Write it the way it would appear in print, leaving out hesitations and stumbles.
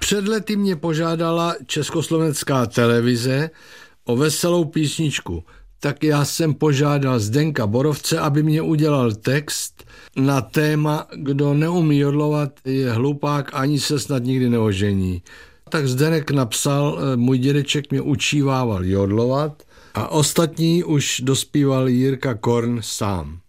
Před lety mě požádala Československá televize o veselou písničku. Tak já jsem požádal Zdenka Borovce, aby mě udělal text na téma Kdo neumí jodlovat, je hlupák, ani se snad nikdy neožení. Tak Zdenek napsal, můj dědeček mě učívával jodlovat a ostatní už dospíval Jirka Korn sám.